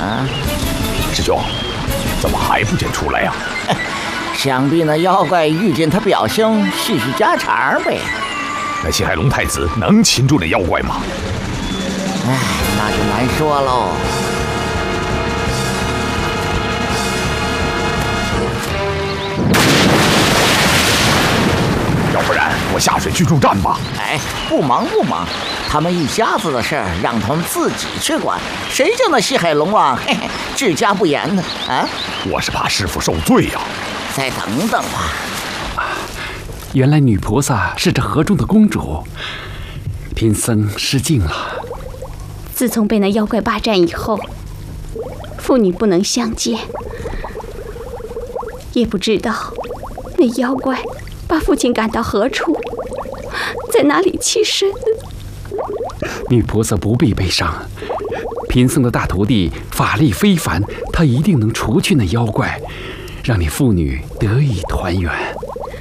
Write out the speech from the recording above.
啊， 师兄，怎么还不见出来呀？ 想必那妖怪遇见他表兄叙叙家常呗。 那西海龙太子能擒住那妖怪吗？ 哎，那就难说喽。 要不然我下水去助战吧。 哎，不忙，他们一家子的事儿让他们自己去管，谁叫那西海龙王治家不严呢？啊， 我是怕师父受罪呀。 再等等吧。 原来女菩萨是这河中的公主，贫僧失敬了。 自从被那妖怪霸占以后，父女不能相见，也不知道那妖怪把父亲赶到何处，在哪里栖身。 女菩萨不必悲伤，贫僧的大徒弟法力非凡，他一定能除去那妖怪，让你父女得以团圆。